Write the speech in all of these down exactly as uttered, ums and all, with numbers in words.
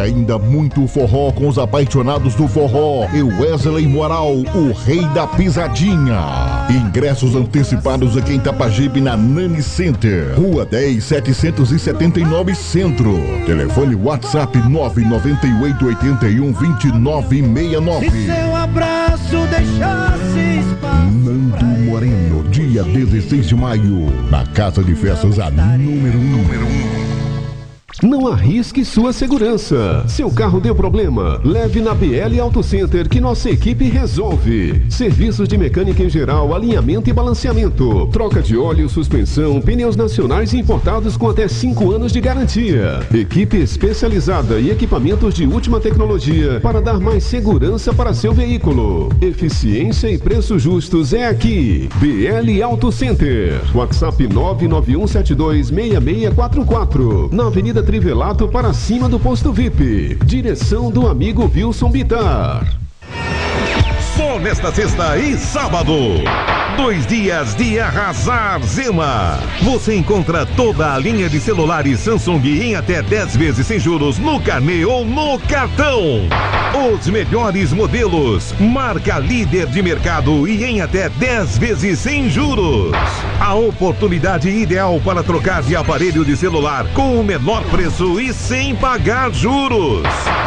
ainda muito forró com os apaixonados do forró e Wesley Moral, o rei da pisadinha. Ingressos antecipados aqui em Itapajipe, na Nani Center, Rua dez, setecentos e setenta e nove, Centro. Telefone WhatsApp nove nove oito, oito um, dois nove seis nove. Se seu abraço deixasse espaço. Nando Moreno, dia dezesseis de maio, na Casa de Festas, a número um. Número um. Não arrisque sua segurança. Seu carro deu problema? Leve na B L Auto Center que nossa equipe resolve. Serviços de mecânica em geral, alinhamento e balanceamento. Troca de óleo, suspensão, pneus nacionais e importados com até cinco anos de garantia. Equipe especializada e equipamentos de última tecnologia para dar mais segurança para seu veículo. Eficiência e preços justos é aqui. B L Auto Center. WhatsApp nove nove um sete dois seis seis quatro quatro. Na Avenida Trivelato, para cima do posto V I P. Direção do amigo Wilson Bitar. Só nesta sexta e sábado, dois dias de arrasar Zema. Você encontra toda a linha de celulares Samsung em até dez vezes sem juros no carnê ou no cartão. Os melhores modelos, marca líder de mercado e em até dez vezes sem juros. A oportunidade ideal para trocar de aparelho de celular com o menor preço e sem pagar juros.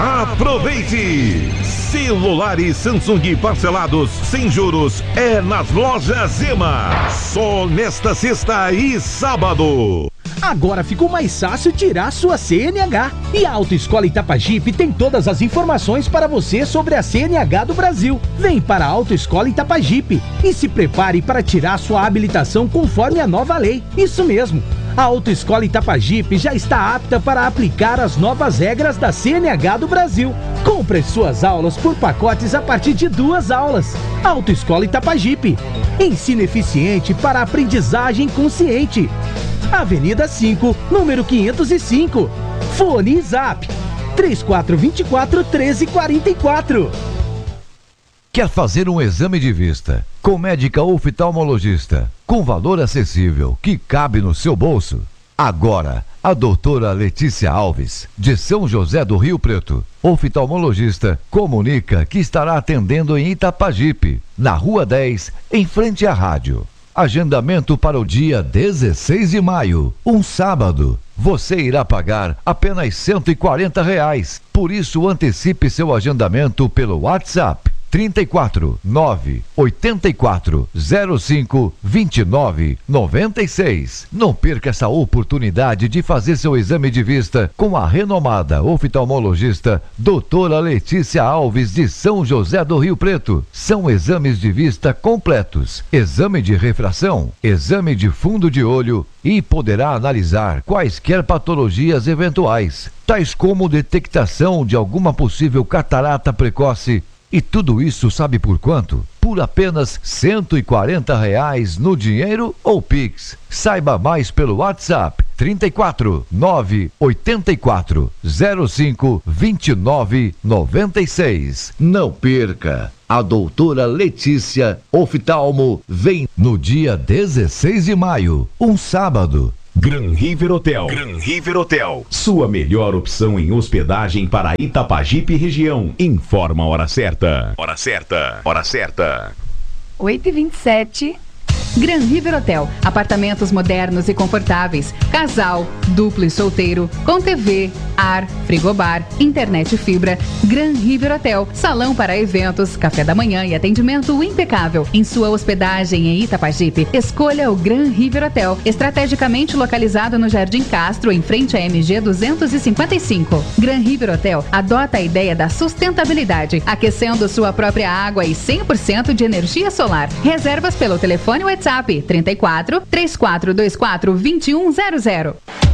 Aproveite! Celulares Samsung parcelados sem juros é nas lojas Zema. Só nesta sexta e sábado. Agora ficou mais fácil tirar sua C N H. E a Autoescola Itapajipe tem todas as informações para você sobre a C N H do Brasil. Vem para a Autoescola Itapajipe e se prepare para tirar sua habilitação conforme a nova lei. Isso mesmo. A Autoescola Itapajipe já está apta para aplicar as novas regras da C N H do Brasil. Compre suas aulas por pacotes a partir de duas aulas. Autoescola Itapajipe. Ensino eficiente para aprendizagem consciente. Avenida cinco, número quinhentos e cinco. Fone e Zap três quatro dois quatro, um três quatro quatro. Quer fazer um exame de vista com médica oftalmologista com valor acessível que cabe no seu bolso? Agora, a doutora Letícia Alves, de São José do Rio Preto, oftalmologista, comunica que estará atendendo em Itapajipe, na Rua dez, em frente à rádio. Agendamento para o dia dezesseis de maio, um sábado. Você irá pagar apenas cento e quarenta reais. Por isso, antecipe seu agendamento pelo WhatsApp trinta e quatro, nove, oitenta e quatro, zero cinco, vinte e nove, noventa e seis. Não perca essa oportunidade de fazer seu exame de vista com a renomada oftalmologista doutora Letícia Alves, de São José do Rio Preto. São exames de vista completos, exame de refração, exame de fundo de olho e poderá analisar quaisquer patologias eventuais, tais como detectação de alguma possível catarata precoce. E tudo isso sabe por quanto? Por apenas cento e quarenta reais no dinheiro ou Pix. Saiba mais pelo WhatsApp trinta e quatro, nove, oitenta e quatro, zero cinco, vinte e nove, noventa e seis. Não perca! A doutora Letícia Oftalmo vem no dia dezesseis de maio, um sábado. Gran River Hotel. Gran River Hotel. Sua melhor opção em hospedagem para Itapajipe e região. Informa a hora certa. Hora certa. Hora certa. oito e vinte e sete. Gran River Hotel. Apartamentos modernos e confortáveis. Casal, duplo e solteiro. Com T V, ar, frigobar, internet e fibra. Gran River Hotel. Salão para eventos, café da manhã e atendimento impecável. Em sua hospedagem em Itapajipe, escolha o Gran River Hotel. Estrategicamente localizado no Jardim Castro, em frente à M G duzentos e cinquenta e cinco. Gran River Hotel adota a ideia da sustentabilidade, aquecendo sua própria água e cem por cento de energia solar. Reservas pelo telefone WhatsApp trinta e quatro, três quatro dois quatro, vinte e um zero zero.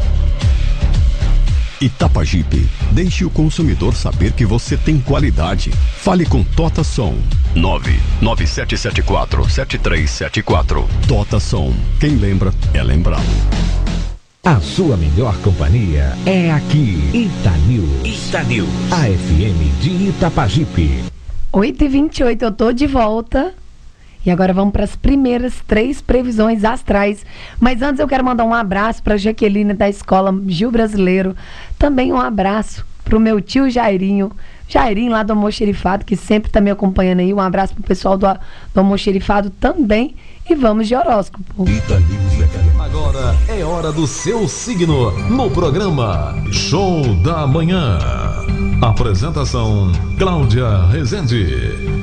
Itapajipe, deixe o consumidor saber que você tem qualidade. Fale com Tota Som. nove nove sete sete quatro, sete três sete quatro. Tota Som. Quem lembra é lembrado. A sua melhor companhia é aqui. Itanews. Itanews. A F M de Itapajipe. oito e vinte e oito, eu tô de volta. E agora vamos para as primeiras três previsões astrais. Mas antes eu quero mandar um abraço para a Jaqueline da Escola Gil Brasileiro. Também um abraço pro meu tio Jairinho, Jairinho lá do Almoxerifado, que sempre tá me acompanhando aí. Um abraço pro pessoal do, do Almoxerifado também. E vamos de horóscopo. Agora é hora do seu signo no programa Show da Manhã. Apresentação Cláudia Rezende.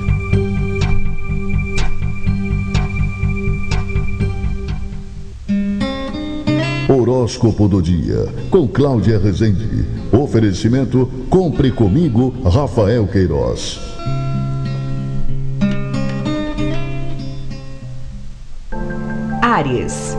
Horóscopo do dia, com Cláudia Rezende. Oferecimento, compre comigo, Rafael Queiroz. Áries.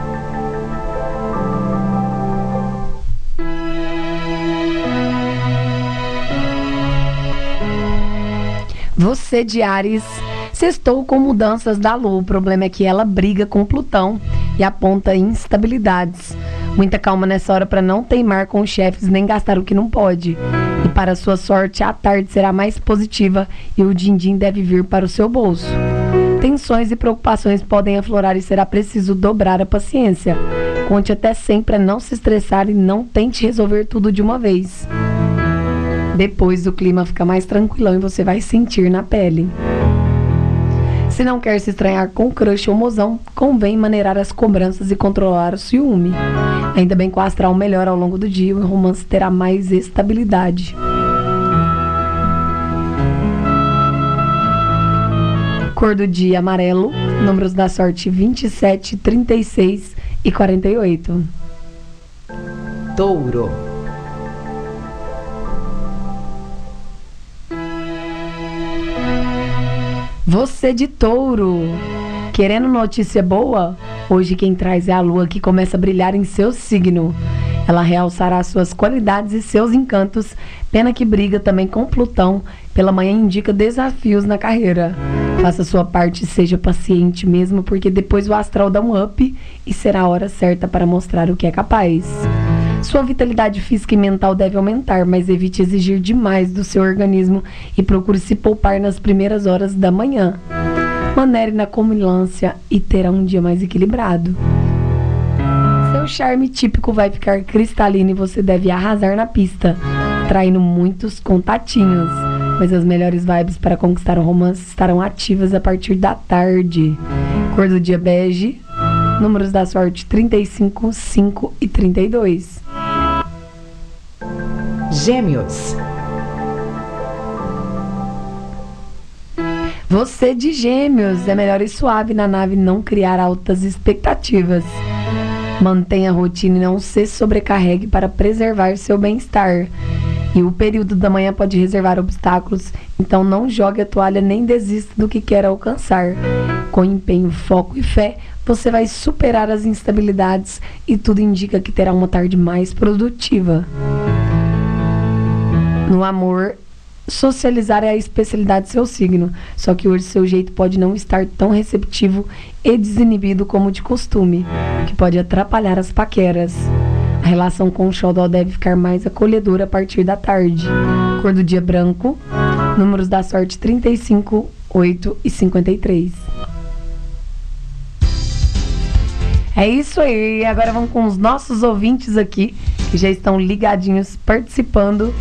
Você de Áries, sextou com mudanças da lua. O problema é que ela briga com Plutão e aponta instabilidades. Muita calma nessa hora para não teimar com os chefes nem gastar o que não pode. E para sua sorte, a tarde será mais positiva e o din-din deve vir para o seu bolso. Tensões e preocupações podem aflorar e será preciso dobrar a paciência. Conte até cem para não se estressar e não tente resolver tudo de uma vez. Depois o clima fica mais tranquilão e você vai sentir na pele. Se não quer se estranhar com o crush ou mozão, convém maneirar as cobranças e controlar o ciúme. Ainda bem que o astral melhora ao longo do dia e o romance terá mais estabilidade. Cor do dia amarelo, números da sorte vinte e sete, trinta e seis e quarenta e oito. Touro. Você de Touro, querendo notícia boa? Hoje quem traz é a lua, que começa a brilhar em seu signo. Ela realçará suas qualidades e seus encantos. Pena que briga também com Plutão. Pela manhã indica desafios na carreira. Faça sua parte e seja paciente mesmo, porque depois o astral dá um up e será a hora certa para mostrar o que é capaz. Sua vitalidade física e mental deve aumentar, mas evite exigir demais do seu organismo e procure se poupar nas primeiras horas da manhã. Manere na comunância e terá um dia mais equilibrado. Seu charme típico vai ficar cristalino e você deve arrasar na pista, atraindo muitos contatinhos. Mas as melhores vibes para conquistar um romance estarão ativas a partir da tarde. Cor do dia bege, números da sorte trinta e cinco, cinco e trinta e dois. Gêmeos. Você de Gêmeos, é melhor ir suave na nave e não criar altas expectativas. Mantenha a rotina e não se sobrecarregue para preservar seu bem-estar. E o período da manhã pode reservar obstáculos, então não jogue a toalha nem desista do que quer alcançar. Com empenho, foco e fé, você vai superar as instabilidades e tudo indica que terá uma tarde mais produtiva. No amor, socializar é a especialidade do seu signo, só que hoje seu jeito pode não estar tão receptivo e desinibido como de costume, o que pode atrapalhar as paqueras. A relação com o xodó deve ficar mais acolhedora a partir da tarde. Cor do dia branco, números da sorte trinta e cinco, oito e cinquenta e três. É isso aí, agora vamos com os nossos ouvintes aqui, que já estão ligadinhos, participando.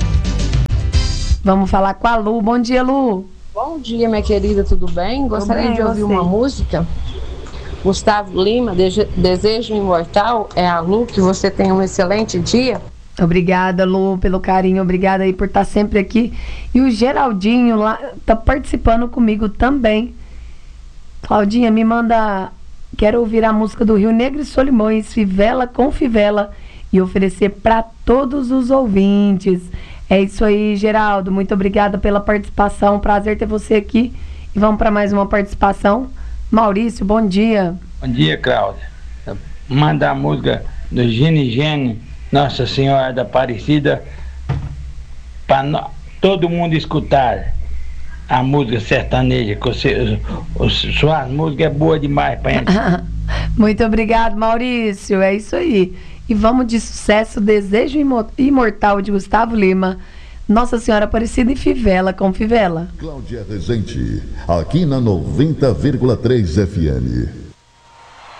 Vamos falar com a Lu. Bom dia, Lu. Bom dia, minha querida, tudo bem? Gostaria bem, de ouvir você? uma música. Gustavo Lima, Dege- Desejo Imortal. É a Lu, que você tenha um excelente dia. Obrigada, Lu, pelo carinho. Obrigada aí por estar sempre aqui. E o Geraldinho lá tá participando comigo também. Claudinha, me manda... Quero ouvir a música do Rio Negro e Solimões, Fivela com Fivela, e oferecer para todos os ouvintes. É isso aí, Geraldo. Muito obrigada pela participação. Prazer ter você aqui. E vamos para mais uma participação. Maurício, bom dia. Bom dia, Cláudia. Manda a música do Gene Gene, Nossa Senhora da Aparecida, para no... todo mundo escutar a música sertaneja. Que você, o, sua música é boa demais pra gente. Muito obrigado, Maurício. É isso aí. E vamos de sucesso, Desejo Imortal de Gustavo Lima, Nossa Senhora Aparecida e Fivela com Fivela. Cláudia Rezende, aqui na noventa vírgula três F M.